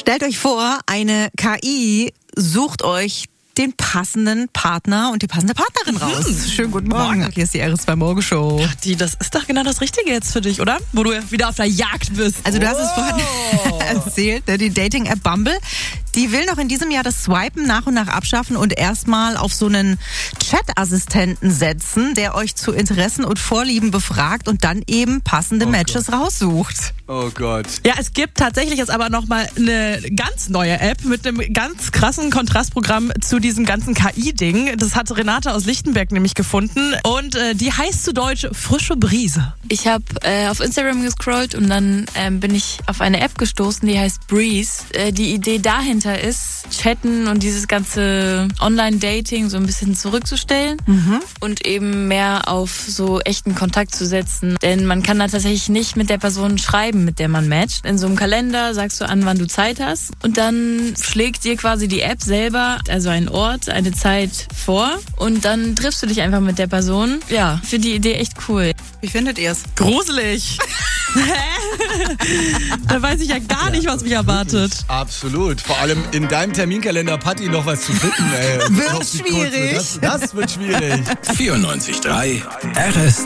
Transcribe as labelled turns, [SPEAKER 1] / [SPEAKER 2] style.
[SPEAKER 1] Stellt euch vor, eine KI sucht euch den passenden Partner und die passende Partnerin raus. Schönen guten Morgen. Hier ist die RS2 Morgenshow.
[SPEAKER 2] Kathi, das ist doch genau das Richtige jetzt für dich, oder? Wo du wieder auf der Jagd bist.
[SPEAKER 1] Also du hast es vorhin erzählt, die Dating-App Bumble, die will noch in diesem Jahr das Swipen nach und nach abschaffen und erstmal auf so einen Chat-Assistenten setzen, der euch zu Interessen und Vorlieben befragt und dann eben passende Matches raussucht.
[SPEAKER 3] Oh Gott.
[SPEAKER 2] Ja, es gibt tatsächlich jetzt aber nochmal eine ganz neue App mit einem ganz krassen Kontrastprogramm zu diesem ganzen KI-Ding. Das hat Renate aus Lichtenberg nämlich gefunden und die heißt zu Deutsch Frische Brise.
[SPEAKER 4] Ich habe auf Instagram gescrollt und dann bin ich auf eine App gestoßen, die heißt Breeze. Die Idee dahinter ist, Chatten und dieses ganze Online-Dating so ein bisschen zurückzustellen und eben mehr auf so echten Kontakt zu setzen. Denn man kann da tatsächlich nicht mit der Person schreiben, mit der man matcht. In so einem Kalender sagst du an, wann du Zeit hast und dann schlägt dir quasi die App selber, also einen Ort, eine Zeit vor und dann triffst du dich einfach mit der Person. Ja, ich finde die Idee echt cool.
[SPEAKER 1] Wie findet ihr es?
[SPEAKER 2] Gruselig. Da weiß ich ja gar nicht, was mich erwartet.
[SPEAKER 3] Absolut. Vor allem in deinem Terminkalender, Patti, noch was zu finden.
[SPEAKER 1] Wird schwierig.
[SPEAKER 3] Das wird schwierig.
[SPEAKER 5] 94.3 RS2.